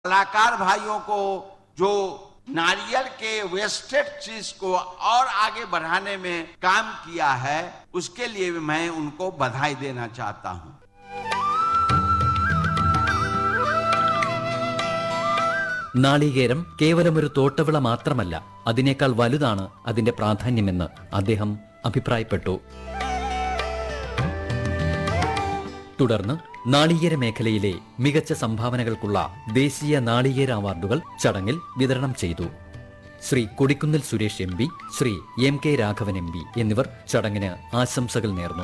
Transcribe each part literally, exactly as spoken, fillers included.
कलाकार भाइयों को जो नारियल के वेस्टेड चीज को और आगे बढ़ाने में काम किया है, उसके लिए मैं उनको बधाई देना चाहता हूं। നാളികേരം കേവലമൊരു തോട്ടവിള മാത്രമല്ല, അതിനേക്കാൾ വലുതാണ് അതിന്റെ പ്രാധാന്യമെന്ന് അദ്ദേഹം അഭിപ്രായപ്പെട്ടു. തുടർന്ന് നാളികേര മേഖലയിലെ മികച്ച സംഭാവനകൾക്കുള്ള ദേശീയ നാളികേര അവാർഡുകൾ ചടങ്ങിൽ വിതരണം ചെയ്തു. Shri Kodikunnil Suresh M P, Shri M K Raghavan M P എന്നിവർ ചടങ്ങിന് ആശംസകൾ നേർന്നു.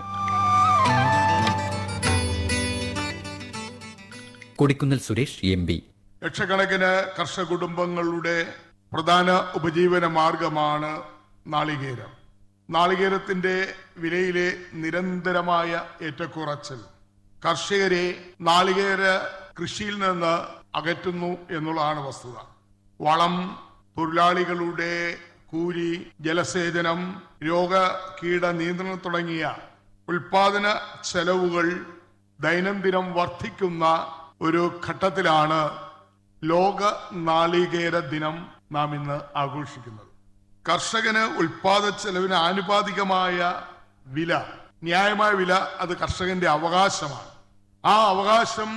കൊടിക്കുന്നിൽ സുരേഷ് എം പി: ലക്ഷക്കണക്കിന് കർഷക കുടുംബങ്ങളുടെ പ്രധാന ഉപജീവന മാർഗമാണ് നാളികേരം. നാളികേരത്തിന്റെ വിലയിലെ നിരന്തരമായ ഏറ്റക്കുറച്ചിൽ കർഷകരെ നാളികേര കൃഷിയിൽ നിന്ന് അകറ്റുന്നു എന്നുള്ളതാണ് വസ്തുത. വളം, തൊഴിലാളികളുടെ കൂലി, ജലസേചനം, രോഗ കീട നിയന്ത്രണം തുടങ്ങിയ ഉൽപാദന ചെലവുകൾ ദൈനംദിനം വർദ്ധിക്കുന്ന ഒരു ഘട്ടത്തിലാണ് ലോക നാളികേര ദിനം നാം ഇന്ന് ആഘോഷിക്കുന്നത്. കർഷകന് ഉൽപാദന ചെലവിന് ആനുപാതികമായ വില, ന്യായമായ വില, അത് കർഷകന്റെ അവകാശമാണ്. ആ അവകാശം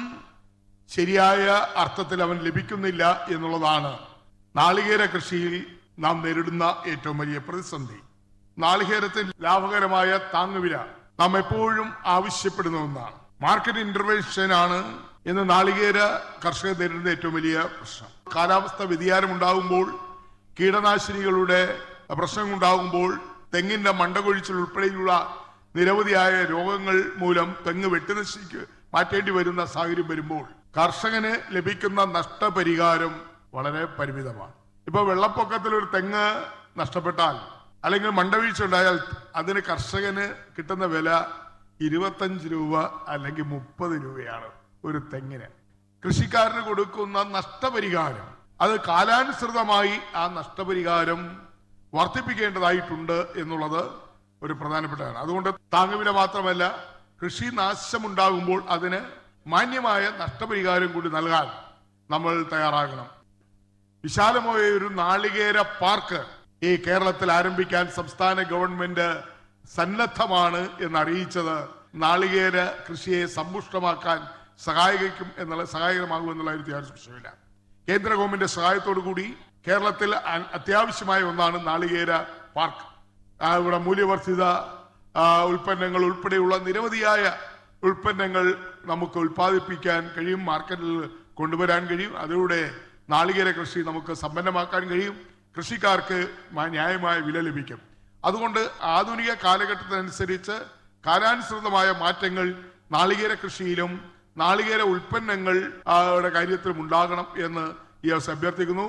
ശരിയായ അർത്ഥത്തിൽ അവൻ ലഭിക്കുന്നില്ല എന്നുള്ളതാണ് നാളികേര കൃഷിയിൽ നാം നേരിടുന്ന ഏറ്റവും വലിയ പ്രതിസന്ധി. നാളികേരത്തിന് ലാഭകരമായ താങ്ങുവില നാം എപ്പോഴും ആവശ്യപ്പെടുന്ന ഒന്നാണ്. മാർക്കറ്റ് ഇന്റർവെൻഷൻ ആണ് ഇന്ന് നാളികേര കർഷകർ നേരിടുന്ന ഏറ്റവും വലിയ പ്രശ്നം. കാലാവസ്ഥ വ്യതിയാനം ഉണ്ടാകുമ്പോൾ, കീടനാശിനികളുടെ പ്രശ്നം ഉണ്ടാകുമ്പോൾ, തെങ്ങിന്റെ മണ്ടകൊഴിച്ചിൽ ഉൾപ്പെടെയുള്ള നിരവധിയായ രോഗങ്ങൾ മൂലം തെങ്ങ് വെട്ടിനശിക്ക് മാറ്റേണ്ടി വരുന്ന സാഹചര്യം വരുമ്പോൾ കർഷകന് ലഭിക്കുന്ന നഷ്ടപരിഹാരം വളരെ പരിമിതമാണ്. ഇപ്പൊ വെള്ളപ്പൊക്കത്തിൽ ഒരു തെങ്ങ് നഷ്ടപ്പെട്ടാൽ അല്ലെങ്കിൽ മണ്ടവീഴ്ച ഉണ്ടായാൽ അതിന് കർഷകന് കിട്ടുന്ന വില ഇരുപത്തഞ്ച് രൂപ അല്ലെങ്കിൽ മുപ്പത് രൂപയാണ് ഒരു തെങ്ങിന്. കൃഷിക്കാരന് കൊടുക്കുന്ന നഷ്ടപരിഹാരം, അത് കാലാനുസൃതമായി ആ നഷ്ടപരിഹാരം വർദ്ധിപ്പിക്കേണ്ടതായിട്ടുണ്ട് എന്നുള്ളത് ഒരു പ്രധാനപ്പെട്ടതാണ്. അതുകൊണ്ട് താങ്ങുവില മാത്രമല്ല, കൃഷി നാശമുണ്ടാകുമ്പോൾ അതിന് മാന്യമായ നഷ്ടപരിഹാരം കൂടി നൽകാൻ നമ്മൾ തയ്യാറാകണം. വിശാലമായ ഒരു നാളികേര പാർക്ക് ഈ കേരളത്തിൽ ആരംഭിക്കാൻ സംസ്ഥാന ഗവൺമെന്റ് സന്നദ്ധമാണ് എന്നറിയിച്ചത് നാളികേര കൃഷിയെ സമ്പുഷ്ടമാക്കാൻ സഹായിക്കും എന്നുള്ള സഹായകരമാകും എന്നുള്ള കാര്യത്തിൽ യാതൊരു സംശയമില്ല. കേന്ദ്ര ഗവൺമെന്റ് സഹായത്തോടു കൂടി കേരളത്തിൽ അത്യാവശ്യമായ ഒന്നാണ് നാളികേര പാർക്ക്. ഇവിടെ മൂല്യവർദ്ധിത ഉൽപ്പന്നങ്ങൾ ഉൾപ്പെടെയുള്ള നിരവധിയായ ഉൽപ്പന്നങ്ങൾ നമുക്ക് ഉൽപ്പാദിപ്പിക്കാൻ കഴിയും, മാർക്കറ്റിൽ കൊണ്ടുവരാൻ കഴിയും. അതിലൂടെ നാളികേര കൃഷി നമുക്ക് സമ്പന്നമാക്കാൻ കഴിയും, കൃഷിക്കാർക്ക് ന്യായമായ വില ലഭിക്കും. അതുകൊണ്ട് ആധുനിക കാലഘട്ടത്തിനനുസരിച്ച് കാലാനുസൃതമായ മാറ്റങ്ങൾ നാളികേര കൃഷിയിലും നാളികേര ഉൽപ്പന്നങ്ങൾ കാര്യത്തിലും ഉണ്ടാകണം എന്ന് ഈ അവസരം അഭ്യർത്ഥിക്കുന്നു.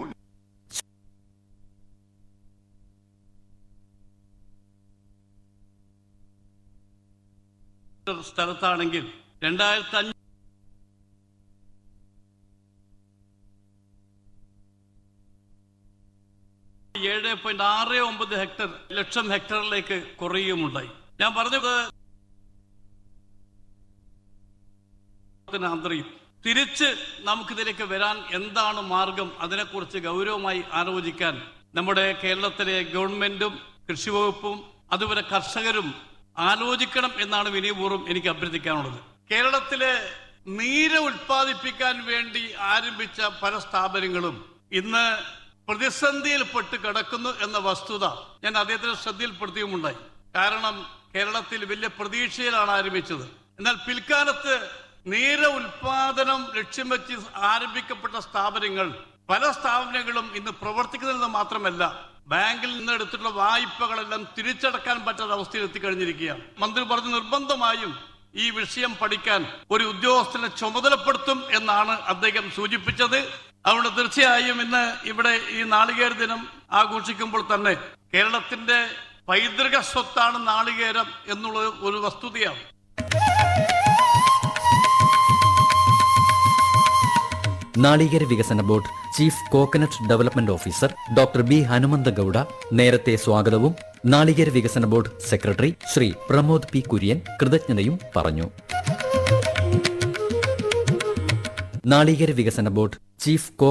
സ്ഥലത്താണെങ്കിൽ രണ്ടായിരത്തി അഞ്ച് ഏഴ് പോയിന്റ് ആറ് ഒമ്പത് ഹെക്ടർ ലക്ഷം ഹെക്ടറിലേക്ക് കുറയുകയുമുണ്ടായി. ഞാൻ പറഞ്ഞത് ആന്തരികം തിരിച്ച് നമുക്കിതിലേക്ക് വരാൻ എന്താണ് മാർഗം, അതിനെക്കുറിച്ച് ഗൗരവമായി ആലോചിക്കാൻ നമ്മുടെ കേരളത്തിലെ ഗവൺമെന്റും കൃഷി വകുപ്പും അതുപോലെ കർഷകരും ആലോചിക്കണം എന്നാണ് വിനയപൂർവ്വം എനിക്ക് അഭ്യർത്ഥിക്കാനുള്ളത്. കേരളത്തിലെ നീര് ഉൽപ്പാദിപ്പിക്കാൻ വേണ്ടി ആരംഭിച്ച പല സ്ഥാപനങ്ങളും ഇന്ന് പ്രതിസന്ധിയിൽപ്പെട്ട് കിടക്കുന്നു എന്ന വസ്തുത ഞാൻ അദ്ദേഹത്തിന്റെ ശ്രദ്ധയിൽപ്പെടുത്തിയുമുണ്ടായി. കാരണം കേരളത്തിൽ വലിയ പ്രതീക്ഷയിലാണ് ആരംഭിച്ചത്. എന്നാൽ പിൽക്കാലത്ത് നീര ഉൽപാദനം ലക്ഷ്യം വെച്ച് ആരംഭിക്കപ്പെട്ട സ്ഥാപനങ്ങൾ, പല സ്ഥാപനങ്ങളും ഇന്ന് പ്രവർത്തിക്കുന്നതെന്ന് മാത്രമല്ല, ബാങ്കിൽ നിന്ന് എടുത്തിട്ടുള്ള വായ്പകളെല്ലാം തിരിച്ചടക്കാൻ പറ്റാത്ത അവസ്ഥയിൽ എത്തിക്കഴിഞ്ഞിരിക്കുകയാണ്. മന്ത്രി പറഞ്ഞു നിർബന്ധമായും ഈ വിഷയം പഠിക്കാൻ ഒരു ഉദ്യോഗസ്ഥനെ ചുമതലപ്പെടുത്തും എന്നാണ് അദ്ദേഹം സൂചിപ്പിച്ചത്. അതുകൊണ്ട് തീർച്ചയായും ഇന്ന് ഇവിടെ ഈ നാളികേര ദിനം ആഘോഷിക്കുമ്പോൾ തന്നെ കേരളത്തിന്റെ പൈതൃക സ്വത്താണ് നാളികേരം എന്നുള്ളത് ഒരു വസ്തുതയാണ്. നാളികേര വികസന board chief coconut development officer doctor B Hanumantha Gowda നേരത്തെ സ്വാഗതവും നാളികേര വികസന board secretary Shri Pramod P Kurian കൃതജ്ഞതയും പറഞ്ഞു. നാളികേര വികസന ബോർഡ് ചീഫ് കോ